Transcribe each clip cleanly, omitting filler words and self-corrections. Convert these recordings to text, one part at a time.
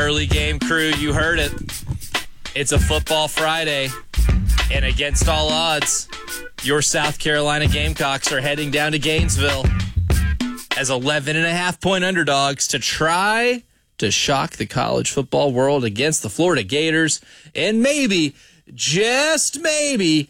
Early game crew, you heard it. It's a football Friday, and against all odds, your South Carolina Gamecocks are heading down to Gainesville as 11.5-point underdogs to try to shock the college football world against the Florida Gators and maybe, just maybe,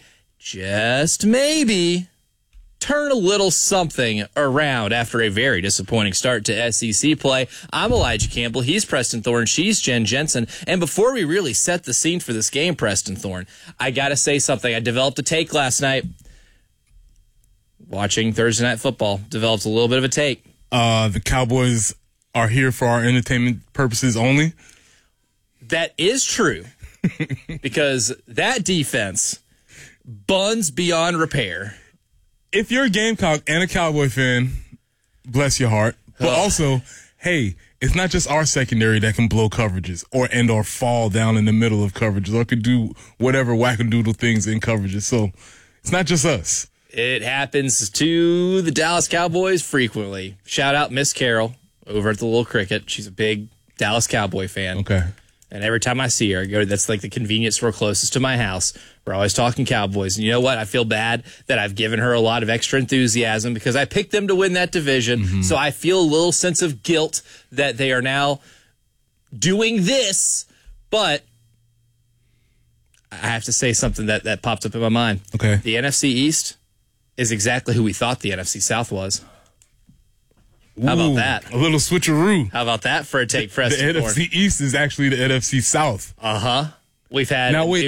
turn a little something around after a very disappointing start to SEC play. I'm Elijah Campbell. He's Preston Thorne. She's Jen Jensen. And before we really set the scene for this game, Preston Thorne, I got to say something. I developed a take last night. Watching Thursday Night Football, developed a little bit of a take. The Cowboys are here for our entertainment purposes only. That is true. Because that defense buns beyond repair. If you're a Gamecock and a Cowboy fan, bless your heart. But also, hey, it's not just our secondary that can blow coverages or fall down in the middle of coverages or could do whatever wackadoodle things in coverages. So it's not just us. It happens to the Dallas Cowboys frequently. Shout out Miss Carol over at the Little Cricket. She's a big Dallas Cowboy fan. Okay. And every time I see her, I go, that's like the convenience store closest to my house. We're always talking Cowboys. And you know what? I feel bad that I've given her a lot of extra enthusiasm because I picked them to win that division. Mm-hmm. So I feel a little sense of guilt that they are now doing this. But I have to say something that popped up in my mind. Okay. The NFC East is exactly who we thought the NFC South was. How about that? A little switcheroo. How about that for a take, Preston? The NFC East is actually the NFC South. Uh-huh. We've had now, with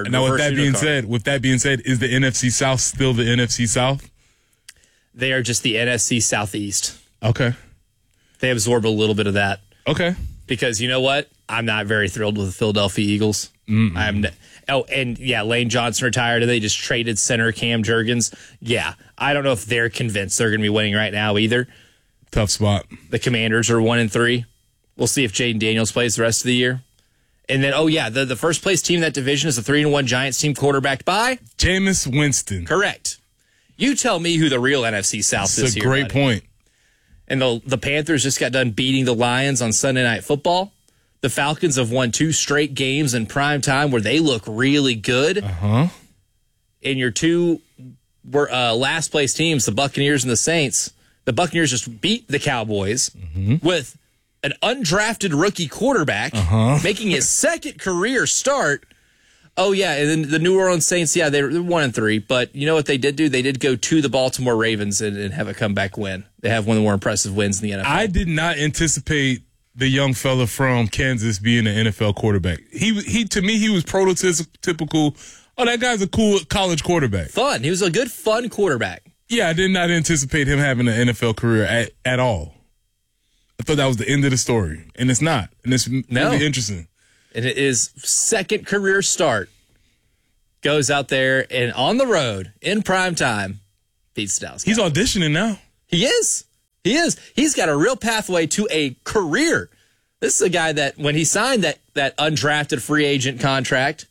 that being said, is the NFC South still the NFC South? They are just the NFC Southeast. Okay. They absorb a little bit of that. Okay. Because you know what? I'm not very thrilled with the Philadelphia Eagles. Lane Johnson retired, and they just traded center Cam Jurgens. Yeah, I don't know if they're convinced they're going to be winning right now either. Tough spot. The Commanders are 1-3. We'll see if Jaden Daniels plays the rest of the year. And then, the first place team in that division is the 3-1 Giants team quarterbacked by Jameis Winston. Correct. You tell me who the real NFC South is That's here. a great point. And the Panthers just got done beating the Lions on Sunday Night Football. The Falcons have won 2 straight games in prime time where they look really good. Uh-huh. And your two last place teams, the Buccaneers and the Saints, the Buccaneers just beat the Cowboys with an undrafted rookie quarterback making his second career start. Oh, yeah, and then the New Orleans Saints, they're 1-3. But you know what they did do? They did go to the Baltimore Ravens and have a comeback win. They have one of the more impressive wins in the NFL. I did not anticipate the young fella from Kansas being an NFL quarterback. He to me, he was prototypical. Oh, that guy's a cool college quarterback. Fun. He was a good, fun quarterback. Yeah, I did not anticipate him having an NFL career at all. I thought that was the end of the story, and it's not. And it's really interesting. And it is second career start. Goes out there and on the road in prime time beats Dallas. He's auditioning now. He is. He's got a real pathway to a career. This is a guy that when he signed that undrafted free agent contract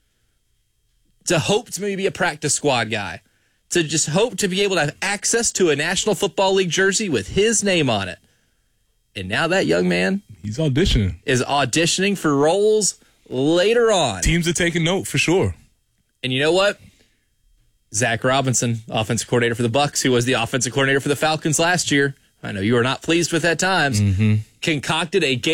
to hope to maybe be a practice squad guy, to just hope to be able to have access to a National Football League jersey with his name on it. And now that young man is auditioning for roles later on. Teams are taking note for sure. And you know what? Zach Robinson, offensive coordinator for the Bucs, who was the offensive coordinator for the Falcons last year. I know you were not pleased with at times. Concocted a game